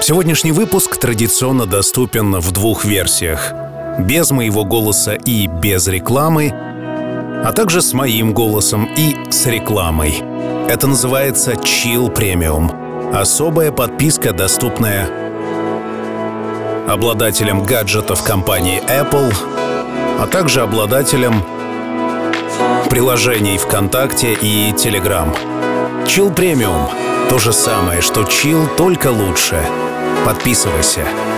Сегодняшний выпуск традиционно доступен в двух версиях: без моего голоса и без рекламы, а также с моим голосом и с рекламой. Это называется Chill Premium. Особая подписка, доступная обладателям гаджетов компании Apple, а также обладателям приложений ВКонтакте и Telegram. Chill Premium — то же самое, что Chill, только лучше. Подписывайся.